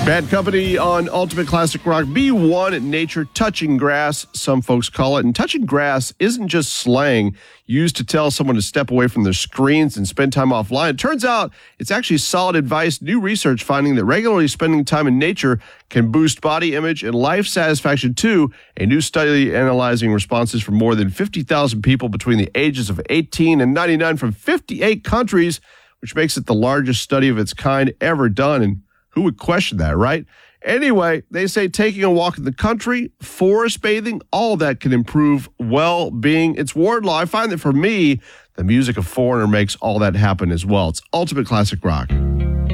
Bad Company on Ultimate Classic Rock. B1, nature touching grass, some folks call it. And touching grass isn't just slang used to tell someone to step away from their screens and spend time offline. It turns out it's actually solid advice. New research finding that regularly spending time in nature can boost body image and life satisfaction too. A new study analyzing responses from more than 50,000 people between the ages of 18 and 99 from 58 countries, which makes it the largest study of its kind ever done. And who would question that, right? Anyway, they say taking a walk in the country, forest bathing, all that can improve well-being. It's Wardlaw. I find that for me, the music of Foreigner makes all that happen as well. It's Ultimate Classic Rock.